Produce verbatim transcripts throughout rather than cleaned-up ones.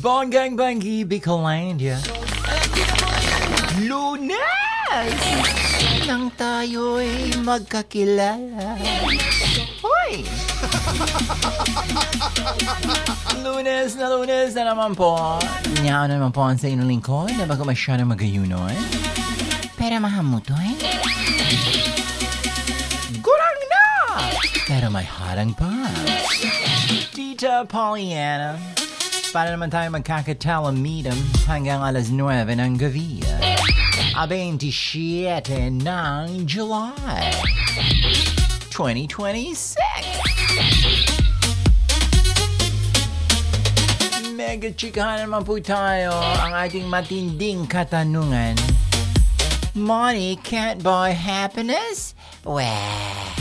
Bonggang Banggi, Bicolandia. Lunes! Nang tayo'y magkakilala. Hoy! Lunes na lunes na naman po. Nyao naman po ang sa inyong lingkod na bago masyadong magayunon. Pero mahamutoy. Gurang na! Pero may harang pa. Tita Pollyanna. Para naman tayo magkakatalamidam hanggang alas nueve ng gabi. A twenty-seven ng July twenty twenty-six. Mega chikahan naman po tayo ang ating matinding katanungan. Money can't buy happiness? Well...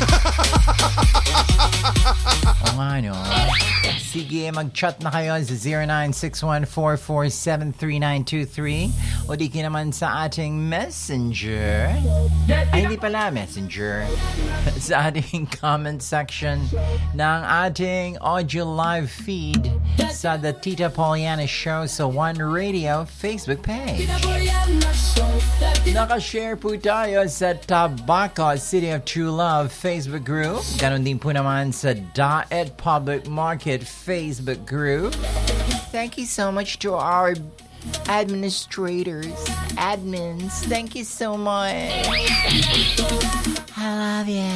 O nga no. Sige, mag-chat na kayo sa zero nine six one four four seven three nine two three o di ki naman sa ating messenger. Ay, hindi pala messenger. Sa ating comment section ng ating audio live feed sa The Tita Pollyanna Show sa One Radio Facebook page. Nakashare po tayo sa Tabaco City of True Love Facebook group. Ganon din po naman sa Daet Public Market Facebook group. Thank you so much to our administrators, admins. Thank you so much. I love you.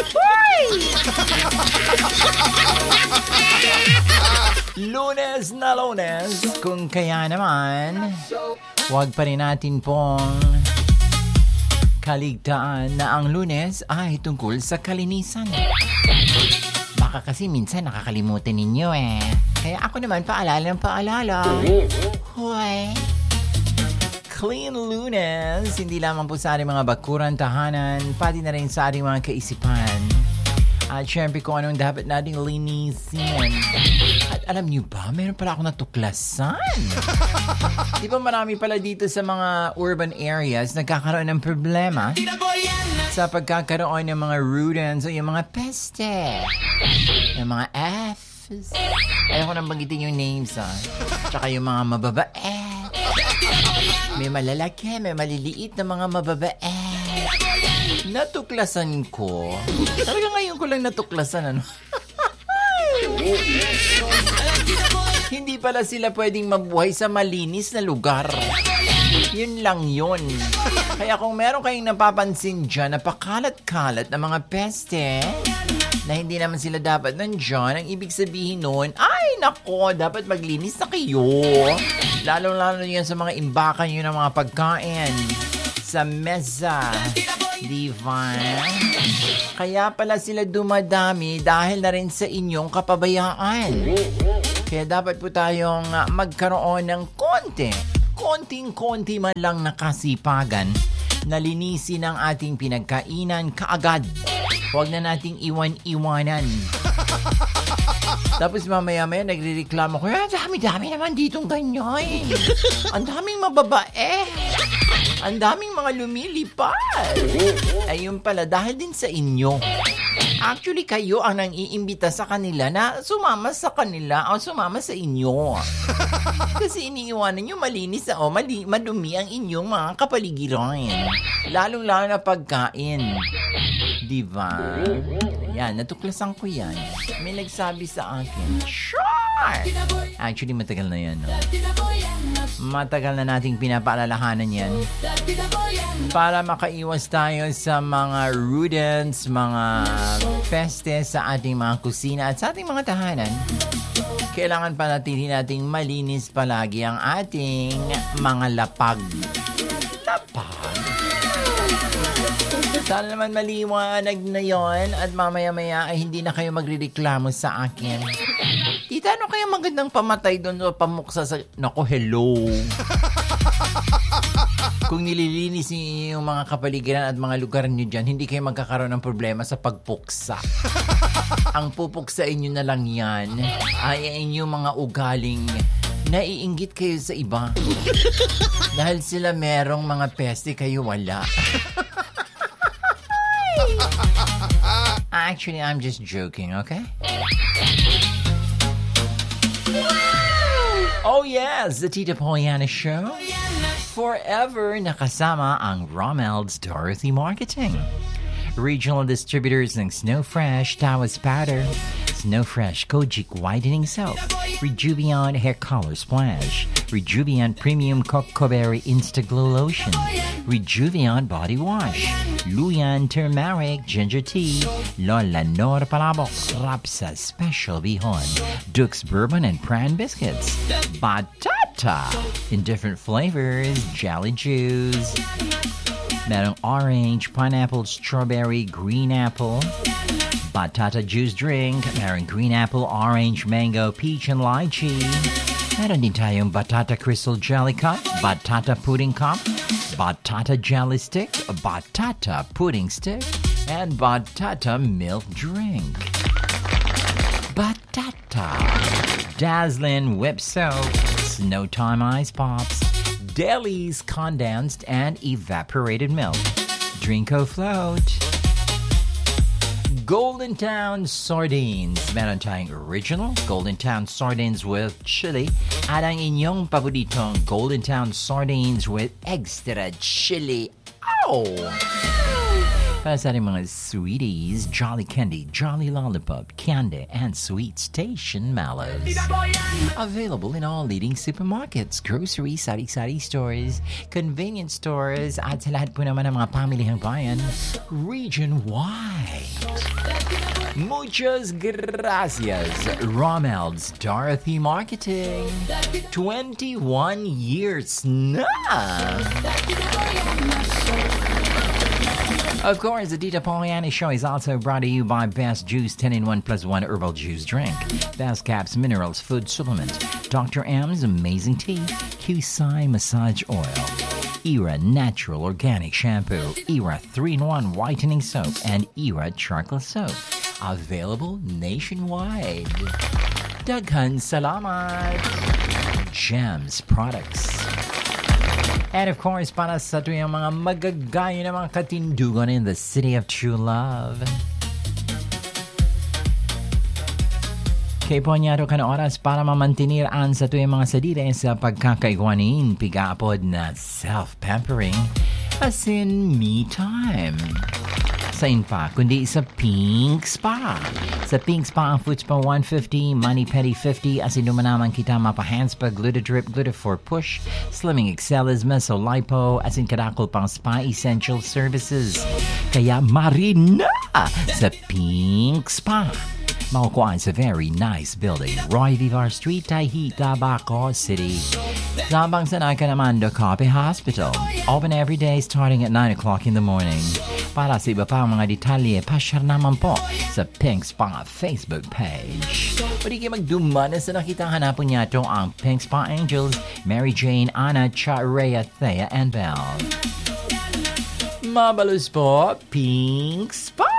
Lunes na lunes. Kung kaya naman, huwag pa rin natin pong kaligtaan na ang Lunes ay tungkol sa kalinisan. Baka kasi minsan nakakalimutan ninyo eh. Kaya ako naman paalala ng paalala. Hoy! Clean Lunes, hindi lamang po sa ating mga bakuran, tahanan, pati na rin sa ating mga kaisipan. At syempre kung anong dapat nating linisin. At alam niyo ba, meron pala ako natuklasan. Di ba marami pala dito sa mga urban areas nagkakaroon ng problema sa pagkakaroon ng mga rodents o yung mga peste. Yung mga F's. Ayaw ko nang banggitin yung names ah. Tsaka yung mga mababae. May malalaki, may maliliit na mga mababae. Natuklasan ko. Talaga ngayon ko lang natuklasan, ano? Hindi pala sila pwedeng mabuhay sa malinis na lugar. Yun lang yun. Kaya kung meron kayong napapansin dyan, napakalat-kalat na mga peste, na hindi naman sila dapat nandyan, ang ibig sabihin nun, ay nako, dapat maglinis na kayo. Lalo-lalo yan sa mga imbakan nyo ng mga pagkain. Sa mesa. Diba? Kaya pala sila dumadami dahil na rin sa inyong kapabayaan. Kaya dapat po tayong magkaroon ng konti, konting-konti man lang nakasipagan na linisin ang ating pinagkainan kaagad. Huwag na nating iwan-iwanan. Tapos mamaya-maya nagre-reklamo ko, ah, dami-dami naman ditong ganyan. Ang daming mababae. Ang daming mga lumilipad. Ayun pala, dahil din sa inyo. Actually, kayo ang nang-iimbita sa kanila na sumama sa kanila o sumama sa inyo. Kasi iniiwanan nyo malinis o mali, madumi ang inyong mga kapaligiran. Lalong-lalo na pagkain. Diba? Yan, natuklasan ko yan. May nagsabi sa akin, sure! Actually, matagal na yan. No? Matagal na nating pinapaalalahanan yan. Para makaiwas tayo sa mga rodents, mga peste sa ating mga kusina at sa ating mga tahanan. Kailangan pa natin nating malinis palagi ang ating mga lapag. Lapag? Sana naman maliwanag na yon at mamaya-maya ay hindi na kayo magrereklamo sa akin. Tita, ano kaya magandang pamatay doon o pamuksa sa... Naku, hello. Kung nililinis niyo yung mga kapaligiran at mga lugar niyo dyan, hindi kayo magkakaroon ng problema sa pagpuksa. Ang pupuksain niyo na lang yan ay inyong mga ugaling naiinggit kayo sa iba. Dahil sila merong mga peste, kayo wala. Actually, I'm just joking, okay? Oh yes, the Tita Pollyanna Show. Forever nakasama ang Romel's Dorothy Marketing. Regional distributors ng Snow Fresh Tawas Powder, Snow Fresh Kojic Whitening Soap, Rejuvion Hair Color Splash, Rejuvion Premium Cocoberry Instaglow Lotion, Rejuvion Body Wash, Luyan Turmeric Ginger Tea, Lola Nor Palabok, Rapsa Special Bihon, Duke's Bourbon and Pran Biscuits, Batata in different flavors, Jelly Juice, merong orange, pineapple, strawberry, green apple, batata juice drink, merong green apple, orange, mango, peach, and lychee. Meron din tayong batata crystal jelly cup, batata pudding cup, batata jelly stick, batata pudding stick, and batata milk drink. Batata, Dazzlin' whip soap, Snow Time ice pops, Deli's condensed and evaporated milk, Drinko float, Golden Town sardines. Meron tayong original Golden Town sardines with chili at ang inyong paboritong Golden Town sardines with extra chili. Ow! Para sa ating mga sweeties, Jolly Candy, Jolly Lollipop, Candy, and Sweet Station Mallows. Available in all leading supermarkets, grocery, sari-sari stores, convenience stores, at sa lahat po naman ng mga pamilihang bayan, region-wide. Muchas gracias, Romel's Dorothy Marketing. twenty-one years na! Of course, the Tita Pollyanna Show is also brought to you by Best Juice ten in one plus one Herbal Juice Drink, Best Caps Minerals Food Supplement, Doctor M's Amazing Tea, Q-Sai Massage Oil, Era Natural Organic Shampoo, Era three in one Whitening Soap, and Era Charcoal Soap. Available nationwide. Daghan salamat! Gems Products. And of course, para sa tuyang mga magagaya na mga katindugan in the city of true love. Kay ponyato ka na oras para mamantinir ang sa tuyang mga sadire sa pagkakaigwanin, pigapod na self-pampering, as in me time. Sain pa, kundi sa Pink Spa. Sa Pink Spa, ang food spa one fifty, Money Petty fifty, as inumanaman kita mapa-handspa, Glutadrip, Glutafor Push, Slimming Excellus, Mesolipo, as in kadakol pang spa essential services. Kaya marina sa Pink Spa. Makukuhaan sa very nice building, Roy Vivar Street, Tahi, Tabaco City. Zambang Sanay ka naman, The Copy Hospital. Open every day starting at nine o'clock in the morning. Para sa iba pa mga detalye, pasyar naman po sa Pink Spa Facebook page. Pwede kayo magdumanas na nakita hanapon niya ito ang Pink Spa Angels, Mary Jane, Anna, Cha, Rhea, Thea, and Belle. Mabalus po, Pink Spa!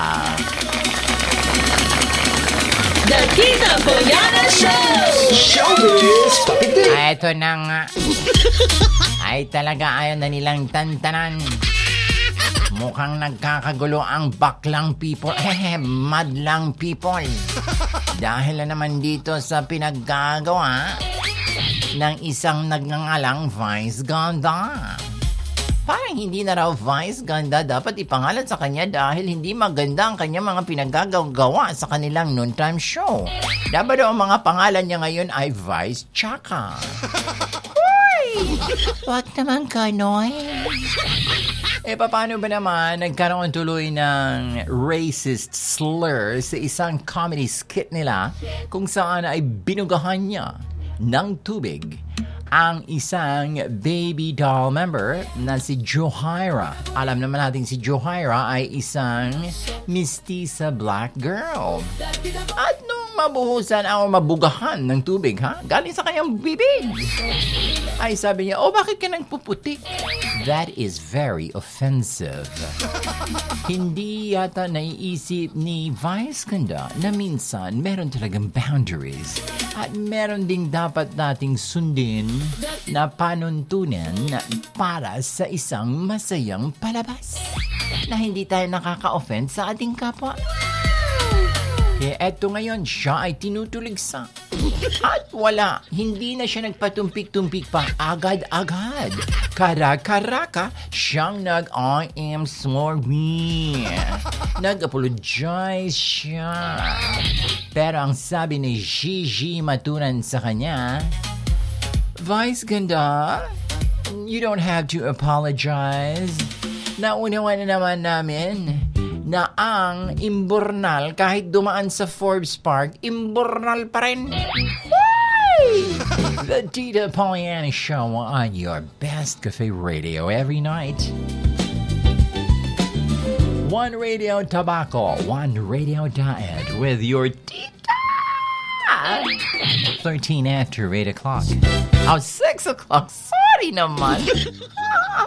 The Tita Pollyanna Show! Showbiz Pakitin! Ay, ito na nga. Ay, talaga ayaw na nilang tantanan. Mukhang nagkakagulo ang baklang people. Eh, madlang people. Dahil na naman dito sa pinaggagawa ng isang nagngangalang Vice Ganda. Parang hindi na raw Vice Ganda dapat ipangalan sa kanya dahil hindi maganda ang kanyang mga pinaggagawa sa kanilang noontime show. Dapat daw ang mga pangalan niya ngayon ay Vice Chaka. Hoy! Wag naman kanoy. Eh, paano ba naman nagkaroon tuloy ng racist slur sa isang comedy skit nila kung saan ay binugahan niya ng tubig ang isang baby doll member na si Johaira. Alam naman natin si Johaira ay isang mestiza black girl. At nung mabuhusan o mabugahan ng tubig, ha? Galing sa kanyang bibig. Ay sabi niya, oh, bakit ka nagpuputik? That is very offensive. Hindi yata naiisip ni Vice Ganda na minsan meron talagang boundaries at meron ding dapat nating sundin na panuntunan para sa isang masayang palabas na hindi tayo nakaka-offend sa ating kapwa. Kaya eto ngayon, siya ay tinutuligsa At wala, hindi na siya nagpatumpik-tumpik pa. Agad-agad. Kara-karaka, siyang nag-I am sorry. Nag-apologize siya. Pero ang sabi ni Gigi Maturan sa kanya, Vice ganda, you don't have to apologize. Naunawa na naman namin na ang imbornal, kahit dumaan sa Forbes Park, imbornal pa rin. The Tita Pollyanna Show on your best cafe radio every night. One radio tobacco, one radio diet with your Tita. thirteen after eight o'clock. Oh, six o'clock. Sorry naman.